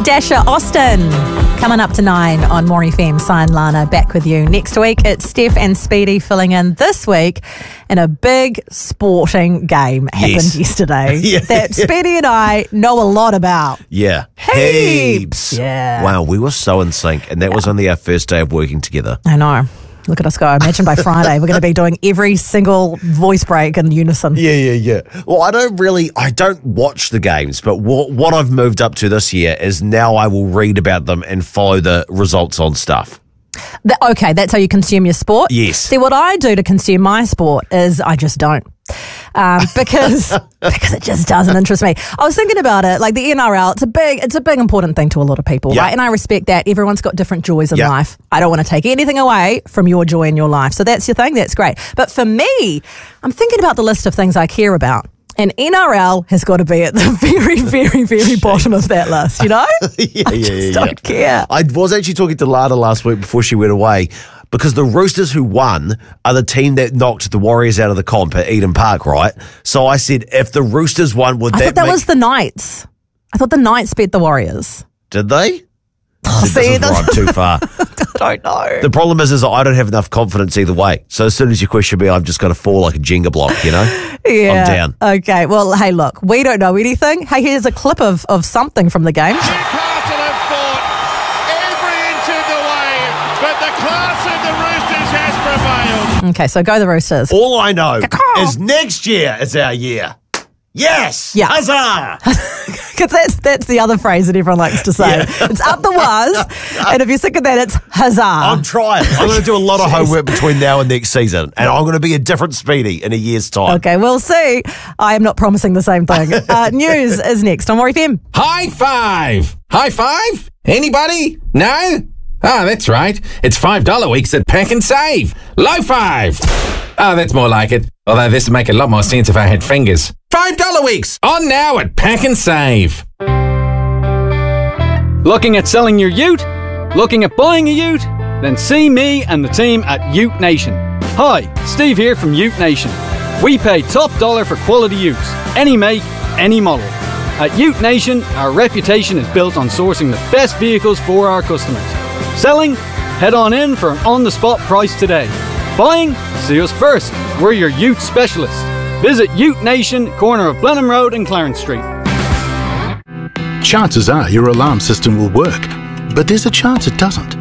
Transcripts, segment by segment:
Dasher Austin coming up to 9 on More FM. Sign Lana back with you next week. It's Steph and Speedy filling in this week, and a big sporting game happened yesterday that Speedy and I know a lot about. Yeah. Heaps. Yeah. Wow, we were so in sync, and that was only our first day of working together. I know. Look at us go. Imagine by Friday we're going to be doing every single voice break in unison. Yeah. Well, I don't watch the games, but what I've moved up to this year is now I will read about them and follow the results on stuff. Okay, that's how you consume your sport? Yes. See, what I do to consume my sport is I just don't. Because it just doesn't interest me. I was thinking about it, like the NRL, it's a big important thing to a lot of people, right? And I respect that. Everyone's got different joys in life. I don't want to take anything away from your joy in your life. So that's your thing, that's great. But for me, I'm thinking about the list of things I care about. And NRL has got to be at the very, very, very bottom of that list, you know? I just don't care. I was actually talking to Lana last week before she went away, because the Roosters who won are the team that knocked the Warriors out of the comp at Eden Park, right? So I said, if the Roosters won, would I thought that was the Knights. I thought the Knights beat the Warriors. Did they? See, that's too far. I don't know. The problem is I don't have enough confidence either way. So as soon as you question me, I'm just going to fall like a Jenga block, you know? Yeah. I'm down. Okay, well, hey, look, we don't know anything. Hey, here's a clip of something from the game. Newcastle have fought every inch of the way, but the class of the Roosters has prevailed. Okay, so go the Roosters. All I know is next year is our year. Yes! Yeah. Huzzah! Because that's the other phrase that everyone likes to say. Yeah. It's up the waz, and if you're sick of that, it's huzzah. I'm trying. I'm going to do a lot of homework between now and next season, and I'm going to be a different Speedy in a year's time. Okay, we'll see. I am not promising the same thing. News is next on More FM. High five! High five? Anybody? No? Ah, that's right. It's $5 weeks at Pack and Save. Low five! Oh, that's more like it. Although this would make a lot more sense if I had fingers. $5 weeks! On now at Pack and Save. Looking at selling your ute? Looking at buying a ute? Then see me and the team at Ute Nation. Hi, Steve here from Ute Nation. We pay top dollar for quality utes, any make, any model. At Ute Nation, our reputation is built on sourcing the best vehicles for our customers. Selling? Head on in for an on-the-spot price today. Buying? See us first. We're your ute specialist. Visit Ute Nation, corner of Blenheim Road and Clarence Street. Chances are your alarm system will work, but there's a chance it doesn't.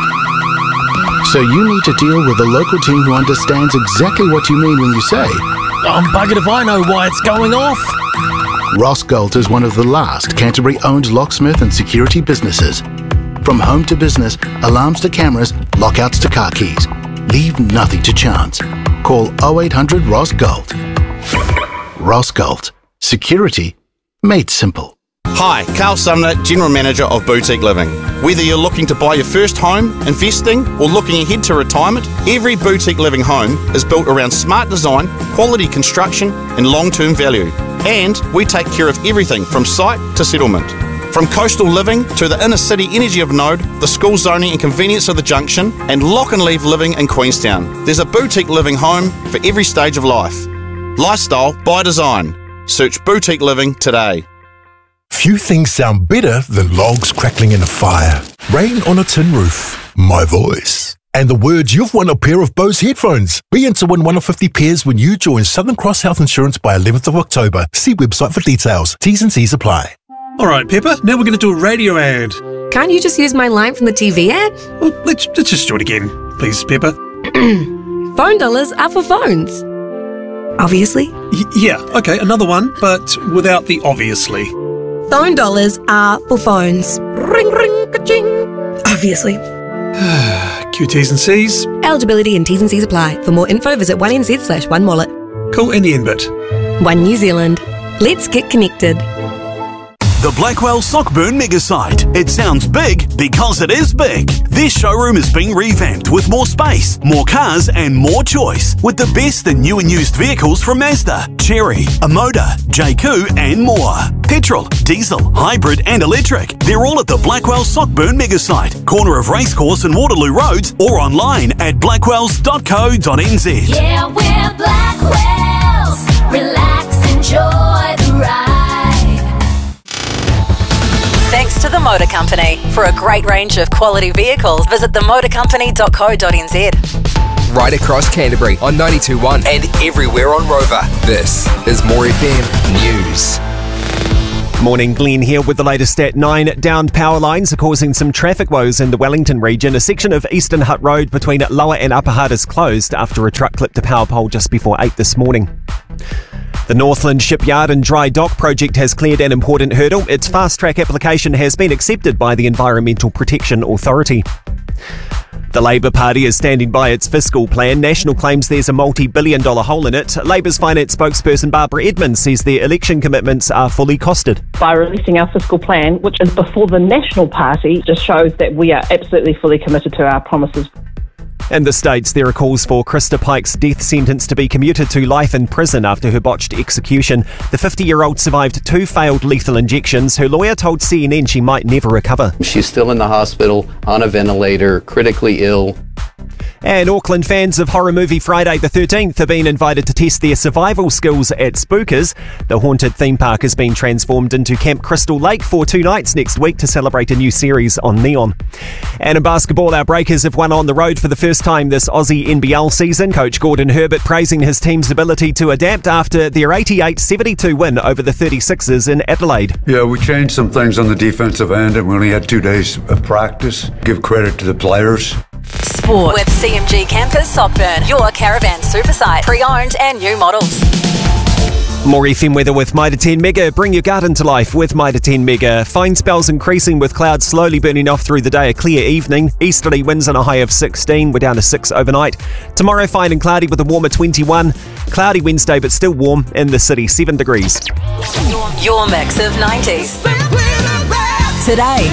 So you need to deal with a local team who understands exactly what you mean when you say, I'm buggered if I know why it's going off. Ross Galt is one of the last Canterbury-owned locksmith and security businesses. From home to business, alarms to cameras, lockouts to car keys. Leave nothing to chance. Call 0800 Ross Galt. Ross Galt. Security made simple. Hi, Carl Sumner, General Manager of Boutique Living. Whether you're looking to buy your first home, investing, or looking ahead to retirement, every Boutique Living home is built around smart design, quality construction, and long-term value. And we take care of everything from site to settlement. From coastal living to the inner city energy of Node, the school zoning and convenience of the Junction, and lock and leave living in Queenstown. There's a Boutique Living home for every stage of life. Lifestyle by design. Search Boutique Living today. Few things sound better than logs crackling in a fire, rain on a tin roof, my voice, and the words you've won a pair of Bose headphones. Be in to win one of 50 pairs when you join Southern Cross Health Insurance by 11th of October. See website for details. T's and C's apply. All right, Pepper, now we're going to do a radio ad. Can't you just use my line from the TV ad? Well, let's just do it again. Please, Pepper. Phone dollars are for phones. Obviously. Yeah, okay, another one, but without the obviously. Phone dollars are for phones. Ring, ring, ka-ching. Obviously. Q's and C's. Eligibility and T's and C's apply. For more info, visit 1NZ/1wallet. Cool, and the end bit. One New Zealand. Let's get connected. The Blackwell Sockburn Mega Site. It sounds big because it is big. This showroom is being revamped with more space, more cars and more choice, with the best in new and used vehicles from Mazda, Chery, Omoda, JQ and more. Petrol, diesel, hybrid and electric. They're all at the Blackwell Sockburn Mega Site, corner of Racecourse and Waterloo Roads, or online at blackwells.co.nz. Yeah, we're Blackwells. Relax, enjoy the ride. Thanks to the Motor Company. For a great range of quality vehicles, visit themotorcompany.co.nz. Right across Canterbury on 92.1 and everywhere on Rover. This is More FM News. Morning, Glenn here with the latest at 9. Downed power lines are causing some traffic woes in the Wellington region. A section of Eastern Hutt Road between Lower and Upper Hutt is closed after a truck clipped a power pole just before 8 this morning. The Northland Shipyard and Dry Dock project has cleared an important hurdle. Its fast-track application has been accepted by the Environmental Protection Authority. The Labour Party is standing by its fiscal plan. National claims there's a multi-billion-dollar hole in it. Labour's finance spokesperson Barbara Edmonds says their election commitments are fully costed. By releasing our fiscal plan, which is before the National Party, just shows that we are absolutely fully committed to our promises. In the States, there are calls for Krista Pike's death sentence to be commuted to life in prison after her botched execution. The 50-year-old survived 2 failed lethal injections. Her lawyer told CNN she might never recover. She's still in the hospital, on a ventilator, critically ill. And Auckland fans of horror movie Friday the 13th have been invited to test their survival skills at Spookers. The haunted theme park has been transformed into Camp Crystal Lake for 2 nights next week to celebrate a new series on Neon. And in basketball, our Breakers have won on the road for the first time this Aussie NBL season. Coach Gordon Herbert praising his team's ability to adapt after their 88-72 win over the 36ers in Adelaide. Yeah, we changed some things on the defensive end and we only had 2 days of practice. Give credit to the players. Sport with CMG Campers Sockburn, your caravan super site, pre-owned and new models. More FM weather with Mitre 10 Mega. Bring your garden to life with Mitre 10 Mega. Fine spells increasing with clouds slowly burning off through the day. A clear evening. Easterly winds on a high of 16. We're down to 6 overnight. Tomorrow fine and cloudy with a warmer 21. Cloudy Wednesday but still warm in the city, 7 degrees. Your mix of 90s. Today.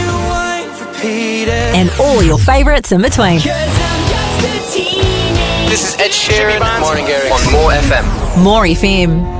And all your favourites in between. This is Ed Sheeran. Morning, Gary. On More FM. More FM.